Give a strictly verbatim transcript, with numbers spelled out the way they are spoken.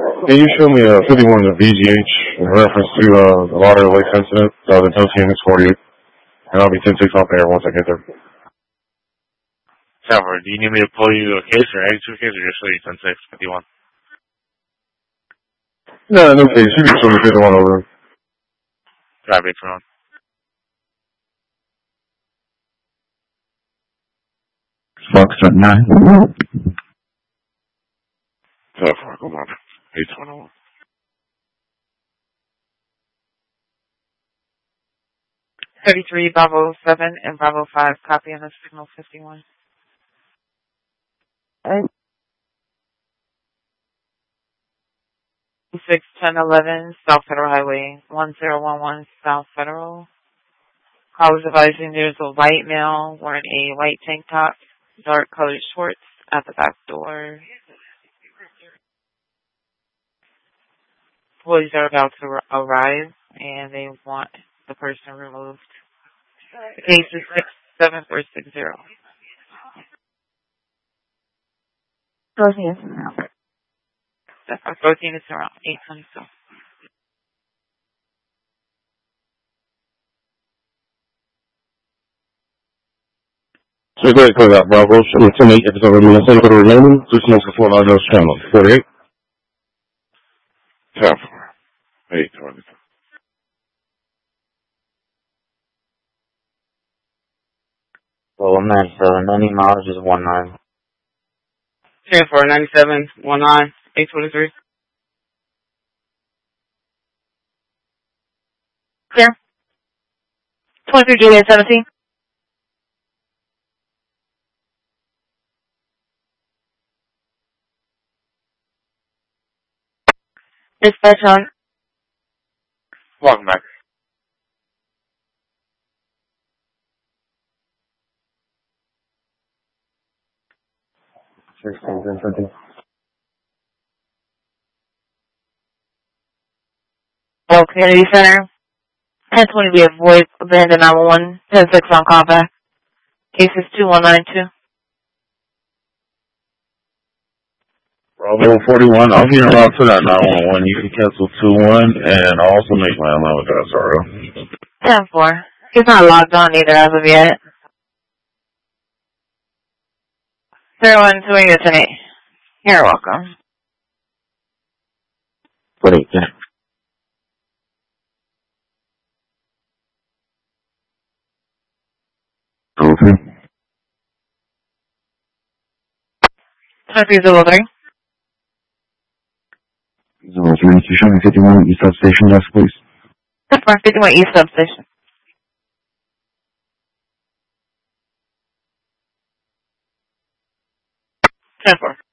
Can you show me uh, fifty-one of the V G H in reference to uh, the Lauderdale Lakes incident? Uh, the tow team is forty-eight. And I'll be ten six off there once I get there. Trevor, do you need me to pull you a case or extra case or just show you ten six fifty-one? No, no case. You can show me fifty-one over. Drive it from. Foxtrot nine. Trevor, come on. eight twenty-one. thirty-three, Bravo seven, and Bravo five, copy on the signal fifty-one. six ten eleven, South Federal Highway, one zero one one, South Federal. Call was advising there's a white male wearing a white tank top, dark colored shorts at the back door. Police are about to arrive, and they want the person removed. The case is six seven four six zero. Proceed is around. Proceed is around eight twenty-two. So go ahead and clear that, Bravo. Show me ten eight if it's already in the same for the remaining. Two smokes before Lauderdale channel. forty-eight. Trevor, eight twenty-two. Well, I'm ninety-seven. ninety miles is one nine. ten four, ninety-seven, one nine, eight twenty-three. Clear. twenty-three, Juliet, seventeen. Dispatch on. Welcome back. sixteen, ten, Hello, Community Center. ten twenty, we have void abandoned nine one one, ten six on callback. Case is two one nine two. Bravo forty-one. I'm here around to that nine one one. You can cancel two one and I'll also make my line with that, sorry. ten four. He's not logged on either as of yet. zero one two eight ten eight. You're welcome. forty-eight, yeah. Okay. twenty-three zero three. zero three, can you show me fifty-one East Substation desk, please? ten four, fifty-one East Substation. ten four.